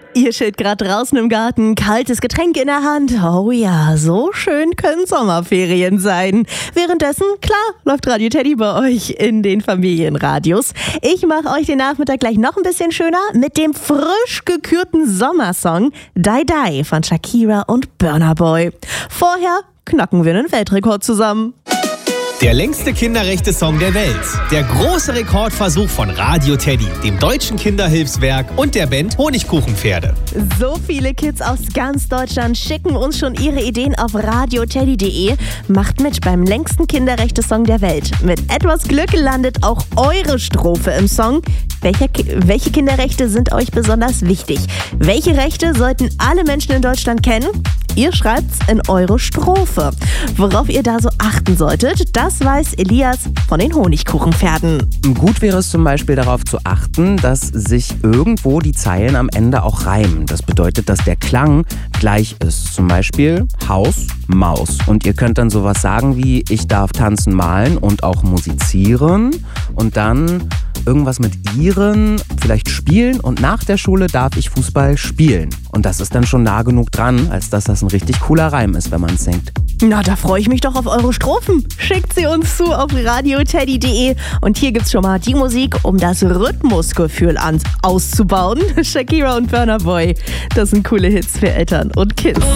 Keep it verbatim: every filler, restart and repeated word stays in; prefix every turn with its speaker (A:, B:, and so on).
A: Ihr steht gerade draußen im Garten, kaltes Getränk in der Hand. Oh ja, so schön können Sommerferien sein. Währenddessen, klar, läuft Radio Teddy bei euch in den Familienradios. Ich mache euch den Nachmittag gleich noch ein bisschen schöner mit dem frisch gekürten Sommersong Die Die von Shakira und Burna Boy. Vorher knacken wir einen Weltrekord zusammen.
B: Der längste Kinderrechte-Song der Welt. Der große Rekordversuch von Radio Teddy, dem Deutschen Kinderhilfswerk und der Band Honigkuchenpferde.
A: So viele Kids aus ganz Deutschland schicken uns schon ihre Ideen auf radioteddy punkt de. Macht mit beim längsten Kinderrechte-Song der Welt. Mit etwas Glück landet auch eure Strophe im Song. Welche, welche Kinderrechte sind euch besonders wichtig? Welche Rechte sollten alle Menschen in Deutschland kennen? Ihr schreibt's in eure Strophe. Worauf ihr da so achten solltet, das weiß Elias von den Honigkuchenpferden.
C: Gut wäre es zum Beispiel darauf zu achten, dass sich irgendwo die Zeilen am Ende auch reimen. Das bedeutet, dass der Klang gleich ist. Zum Beispiel Haus, Maus. Und ihr könnt dann sowas sagen wie ich darf tanzen, malen und auch musizieren. Und dann irgendwas mit ihren, vielleicht spielen und nach der Schule darf ich Fußball spielen. Und das ist dann schon nah genug dran, als dass das ein richtig cooler Reim ist, wenn man es singt.
A: Na, da freue ich mich doch auf eure Strophen. Schickt sie uns zu auf radioteddy punkt de. Und hier gibt's schon mal die Musik, um das Rhythmusgefühl an- auszubauen. Shakira und Burna Boy. Das sind coole Hits für Eltern und Kids.